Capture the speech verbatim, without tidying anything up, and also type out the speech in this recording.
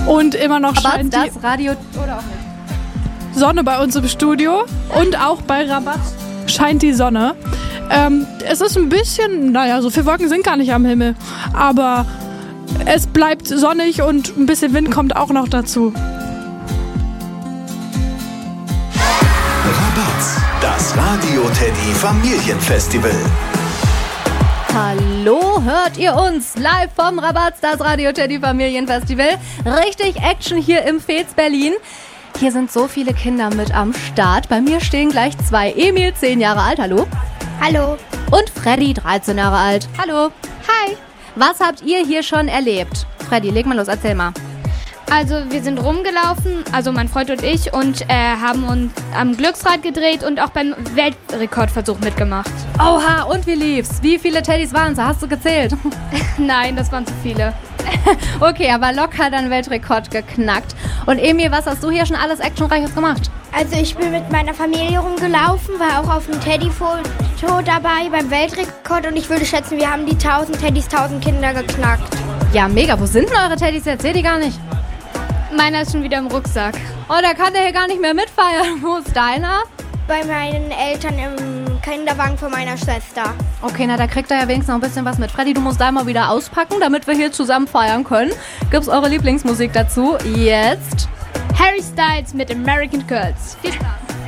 Und immer noch Aber scheint das die Radio oder auch nicht. Sonne bei uns im Studio. Und auch bei Rabat scheint die Sonne. Ähm, es ist ein bisschen, naja, so viele Wolken sind gar nicht am Himmel. Aber es bleibt sonnig und ein bisschen Wind kommt auch noch dazu. Rabatz, das Radio Teddy Familienfestival. Hallo, hört ihr uns live vom Rabatz, das Radio Teddy Familienfestival. Richtig Action hier im Fez Berlin. Hier sind so viele Kinder mit am Start. Bei mir stehen gleich zwei. Emil, zehn Jahre alt, hallo. Hallo. Und Freddy, dreizehn Jahre alt. Hallo. Hi. Was habt ihr hier schon erlebt? Freddy, leg mal los, erzähl mal. Also wir sind rumgelaufen, also mein Freund und ich, und äh, haben uns am Glücksrad gedreht und auch beim Weltrekordversuch mitgemacht. Oha, und wie lief's? Wie viele Teddys waren es? Hast du gezählt? Nein, das waren zu viele. Okay, aber locker deinen Weltrekord geknackt. Und Emil, was hast du hier schon alles Actionreiches gemacht? Also ich bin mit meiner Familie rumgelaufen, war auch auf dem Teddy-Foto dabei beim Weltrekord und ich würde schätzen, wir haben die tausend Teddys, tausend Kinder geknackt. Ja, mega. Wo sind denn eure Teddys jetzt? Seht ihr gar nicht? Meiner ist schon wieder im Rucksack. Oh, da kann der hier gar nicht mehr mitfeiern. Wo ist deiner? Bei meinen Eltern im Kinderwagen von meiner Schwester. Okay, na, da kriegt er ja wenigstens noch ein bisschen was mit. Freddy, du musst da mal wieder auspacken, damit wir hier zusammen feiern können. Gibt's eure Lieblingsmusik dazu? Jetzt Harry Styles mit American Girls. Viel Spaß.